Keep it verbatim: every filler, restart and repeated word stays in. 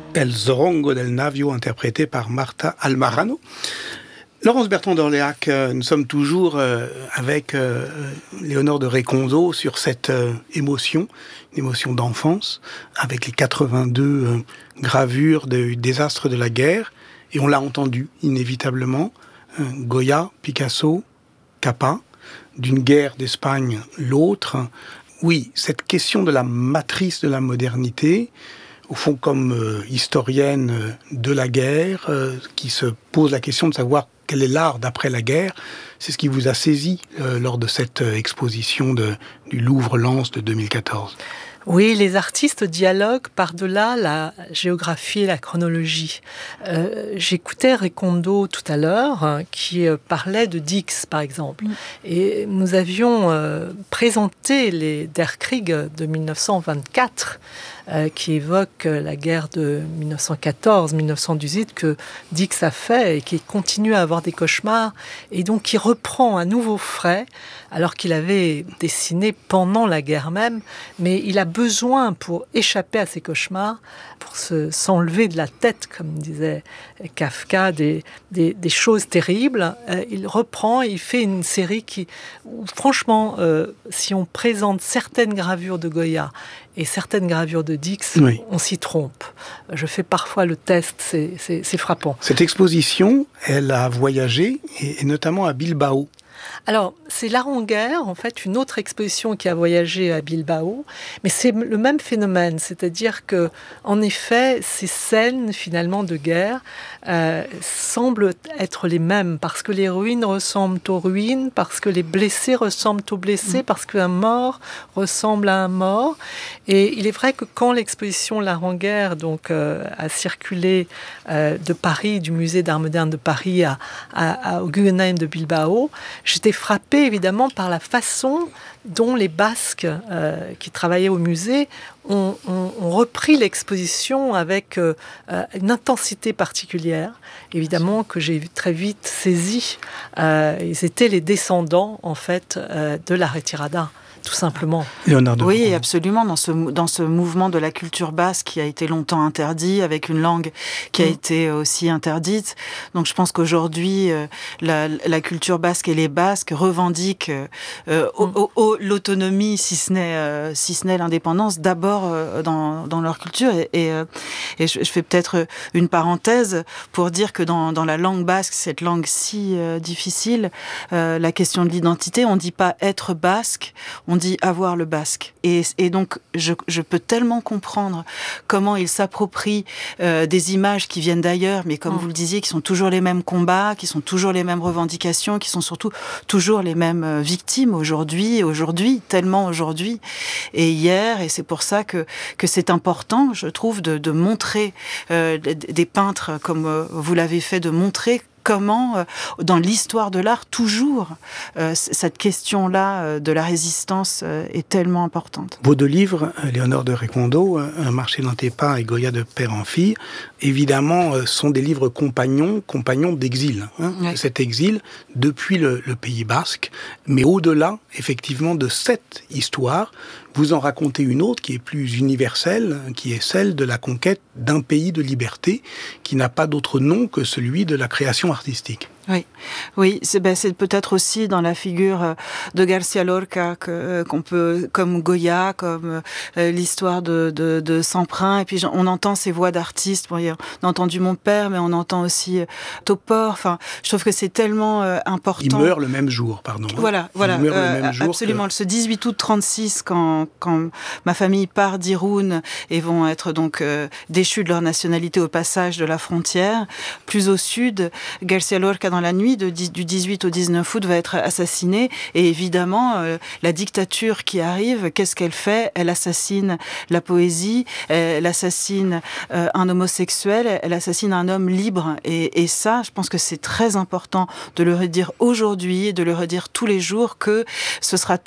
El Zorongo del Navio, interprété par Marta Almarano. Laurence Bertrand d'Orléac, euh, nous sommes toujours euh, avec euh, Léonore de Recondo sur cette euh, émotion, une émotion d'enfance, avec les quatre-vingt-deux euh, gravures du désastre de la guerre. Et on l'a entendu, inévitablement, euh, Goya, Picasso, Capa, d'une guerre d'Espagne l'autre. Oui, cette question de la matrice de la modernité, au fond comme euh, historienne euh, de la guerre, euh, qui se pose la question de savoir quel est l'art d'après la guerre, c'est ce qui vous a saisi euh, lors de cette euh, exposition de, du Louvre-Lens de deux mille quatorze. Oui, les artistes dialoguent par-delà la géographie et la chronologie. Euh, j'écoutais Recondo tout à l'heure, hein, qui euh, parlait de Dix, par exemple. Mm. Et nous avions euh, présenté les Der Krieg de dix-neuf cent vingt-quatre, euh, qui évoque la guerre de dix-neuf cent quatorze dix-neuf cent dix-huit, que Dix a fait et qui continue à avoir des cauchemars, et donc qui reprend à nouveau frais, alors qu'il avait dessiné pendant la guerre même, mais il a besoin, pour échapper à ses cauchemars, pour se, s'enlever de la tête, comme disait Kafka, des, des, des choses terribles, euh, il reprend, il fait une série qui, où, franchement, euh, si on présente certaines gravures de Goya et certaines gravures de Dix, oui, on s'y trompe. Je fais parfois le test, c'est, c'est, c'est frappant. Cette exposition, elle a voyagé, et, et notamment à Bilbao. Alors, c'est l'Aranguer, en fait, une autre exposition qui a voyagé à Bilbao, mais c'est le même phénomène, c'est-à-dire que, en effet, ces scènes, finalement, de guerre euh, semblent être les mêmes, parce que les ruines ressemblent aux ruines, parce que les blessés ressemblent aux blessés, parce qu'un mort ressemble à un mort. Et il est vrai que quand l'exposition l'Aranguer, donc, euh, a circulé euh, de Paris, du musée d'art moderne de Paris à, à, à, au Guggenheim de Bilbao, j'étais frappée évidemment par la façon dont les Basques euh, qui travaillaient au musée ont, ont, ont repris l'exposition avec euh, une intensité particulière, évidemment que j'ai très vite saisi. Euh, ils étaient les descendants en fait euh, de la retirada. Tout simplement. Oui, absolument. Dans ce, dans ce mouvement de la culture basque qui a été longtemps interdit, avec une langue qui a mmh. été aussi interdite. Donc je pense qu'aujourd'hui, euh, la, la culture basque et les Basques revendiquent euh, mmh. au, au, l'autonomie, si ce n'est, euh, si ce n'est l'indépendance, d'abord euh, dans, dans leur culture. Et, et, euh, et je, je fais peut-être une parenthèse pour dire que dans, dans la langue basque, cette langue si euh, difficile, euh, la question de l'identité, on ne dit pas être basque, on dit avoir le basque. Et, et donc, je, je peux tellement comprendre comment ils s'approprient euh, des images qui viennent d'ailleurs, mais comme mmh. vous le disiez, qui sont toujours les mêmes combats, qui sont toujours les mêmes revendications, qui sont surtout toujours les mêmes victimes aujourd'hui, aujourd'hui, tellement aujourd'hui et hier. Et c'est pour ça que, que c'est important, je trouve, de, de montrer euh, des peintres comme euh, vous l'avez fait, de montrer comment, euh, dans l'histoire de l'art, toujours, euh, cette question-là euh, de la résistance euh, est tellement importante. Vos deux livres, Léonore de Recondo, Un marché dans tes pas et Goya de père en fille, évidemment, euh, sont des livres compagnons, compagnons d'exil. Hein, oui. Cet exil depuis le, le Pays basque, mais au-delà, effectivement, de cette histoire, vous en racontez une autre qui est plus universelle, qui est celle de la conquête d'un pays de liberté qui n'a pas d'autre nom que celui de la création artistique. Oui, oui, c'est, ben, c'est peut-être aussi dans la figure de García Lorca que, qu'on peut, comme Goya, comme euh, l'histoire de, de, de Semprin, et puis on entend ces voix d'artistes. Bon, on a entendu mon père, mais on entend aussi euh, Topor. Enfin, je trouve que c'est tellement euh, important. Il meurt le même jour, pardon. Hein. Voilà, voilà, Il meurt euh, le même jour absolument. Que... Ce dix-huit août trente-six, quand quand ma famille part d'Irun et vont être donc euh, déchus de leur nationalité au passage de la frontière, plus au sud, García Lorca dans la nuit de, du dix-huit au dix-neuf août va être assassinée, et évidemment euh, la dictature qui arrive, qu'est-ce qu'elle fait? Elle assassine la poésie, elle assassine euh, un homosexuel, elle assassine un homme libre, et, et ça, je pense que c'est très important de le redire aujourd'hui et de le redire tous les jours, que ce sera